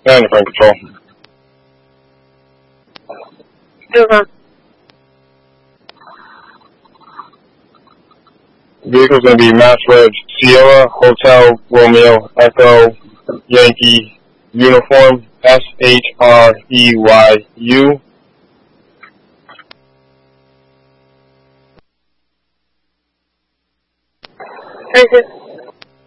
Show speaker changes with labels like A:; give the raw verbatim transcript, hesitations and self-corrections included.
A: And the front control.
B: Over.
A: Vehicle's going to be Mass Reg Sierra Hotel Romeo Echo Yankee Uniform S H R E Y U.
B: Thank you.